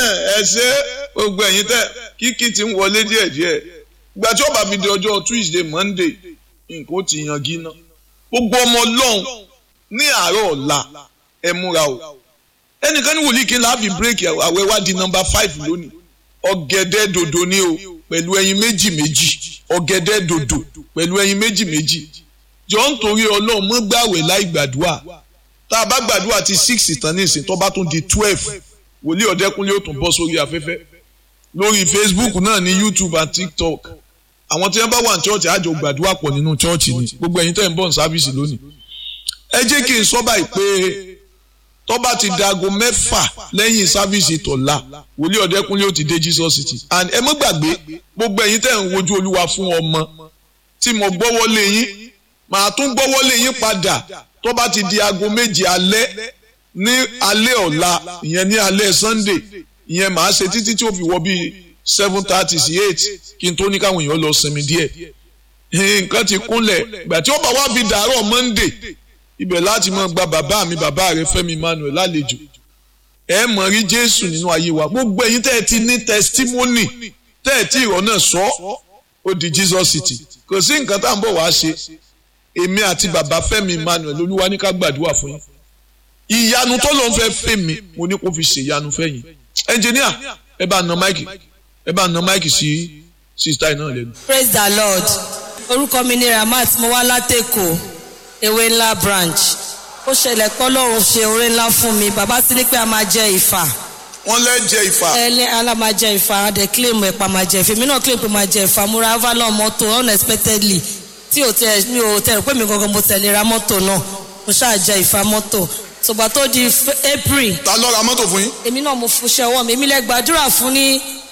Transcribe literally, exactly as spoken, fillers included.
ẹ ṣe gbogbo ẹ̀yin tẹ́ kíkí ti ń wọlé díẹ̀díẹ̀ ìgbà tí ó bá fi di ọjọ́ Tuesday Monday nǹkan ó ti yan gíná gbogbo ọmọ Ọlọ́run ní àárọ̀ ọ̀la ẹ múra o ẹnìkan ní wòlíì kí n láàbì bírèkì àwẹ̀ wá di nọ́mbà five lónìí ọ̀gẹ̀dẹ̀ dòdò ní o pẹ̀lú ẹyin méjì méjì ọ̀gẹ̀dẹ̀ dòdò pẹ̀lú ẹyin méjì méjì jọ ń torí Ọlọ́run mọ́ gbàwẹ̀ láì gbàdúrà tá a bá gbàdúrà ti six ìtàn ní ìsìn tó bá tún di twelve wòlíì Ọ̀dẹ́kúnlé ó tún bọ́ sórí afẹ́fẹ́ lórí Facebook náà ní YouTube and TikTok àwọn tí wọ́n bá wà ní chọ́ọ̀chì àjọ gbàdúrà pọ̀ nínú chọ́ọ̀chì ni gbogbo ẹ̀yin tẹ́ ń bọ̀ ní sáfíìsì lónìí ẹ jẹ́ kí n sọ báyìí pé tó bá ti dago mẹ́fà lẹ́yìn sáfíìsì tọ̀la wòlíì Ọ̀dẹ́kúnlé ó ti dé Jesus City and ẹ má gbàgbé gbogbo ẹ̀yin tẹ́ ń wojú Olúwa fún ọmọ tí mo gbọ́wọ́ lé yín màá tún gbọ́wọ́ lé yín padà tó bá ti di aago méje alẹ́ ní alẹ́ ọ̀la ìyẹn ní alẹ́ Sunday ìyẹn màá ṣe títí tí ó fi wọ bíi seven thirty sí eight kí n tó ní káwọn èèyàn lọ sinmi díẹ̀ nǹkan ti kúnlẹ̀ ìgbà tí ó bá wá fi dàárọ̀ Monday ibẹ̀ láti máa gba bàbá mi bàbá rẹ Fẹ́mi Emmanuel lálejò ẹ mọ̀ rí Jésù nínú ayé wa gbogbo ẹ̀yin tẹ́ ẹ ti ní testimony tẹ́ ẹ tí ìrọ̀ náà sọ ó di Jesus City kò sí nǹkan tá à ń bọ̀ wá ṣe èmi àti bàbá Fẹ́mi Emmanuel Olúwa ní ká gbàdúrà fún yín ìyanu tó ló ń fẹ́ fẹ́ mi mo ní kó fi ṣe ìyanu fẹ́yìn ẹnjìníà ẹ bá na máìkì ẹ bá na máìkì sí sísítà náà lẹ́nu. Praise the Lord orúkọ mi ni Ramat mo wá látẹ̀kọ̀ ewé ńlá branch ó ṣẹlẹ̀ pé Ọlọ́run ṣe oore ńlá fún mi bàbá sí ní pé a máa jẹ ìfà. wọ́n lẹ́ jẹ ìfà. ẹ lẹ́ ala máa jẹ ìfà adẹ claim ẹ̀pà máa jẹ ìfà èmi náà claim pé máa jẹ ìfà mo ra Avalon mọ́tò unexpectedly tí ò tẹ mi ò tẹ rò pé mi gangan mo tẹ̀lé ra mọ́tò náà mo ṣáà jẹ ìfà mọ́tò ṣùgbọ́n tó di April. ta ló ra mọ́tò fún yín. èmi náà mo fúnṣẹ́ ọwọ́ mi èmi lẹ gbàdúrà fún ní